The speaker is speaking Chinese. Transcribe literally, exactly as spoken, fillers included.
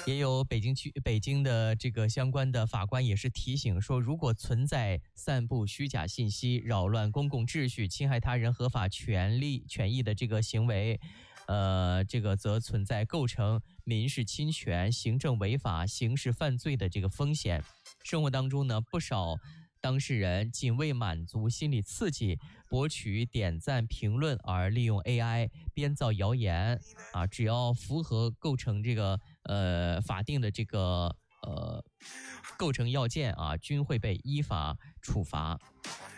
也有北京区北京的这个相关的法官也是提醒说，如果存在散布虚假信息、扰乱公共秩序、侵害他人合法权利权益的这个行为，呃，这个则存在构成民事侵权、行政违法、刑事犯罪的这个风险。生活当中呢，不少当事人仅为满足心理刺激、博取点赞、评论而利用 A I 编造谣言啊，只要符合构成这个呃法定的这个呃构成要件啊，均会被依法处罚。